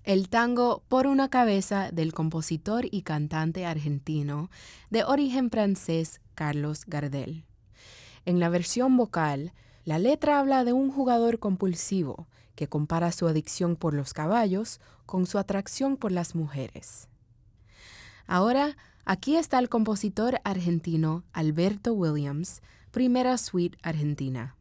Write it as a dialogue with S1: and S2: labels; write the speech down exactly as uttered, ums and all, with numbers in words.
S1: el tango Por una cabeza del compositor y cantante argentino de origen francés Carlos Gardel. En la versión vocal, la letra habla de un jugador compulsivo que compara su adicción por los caballos con su atracción por las mujeres. Ahora, aquí está el compositor argentino Alberto Williams, primera suite argentina.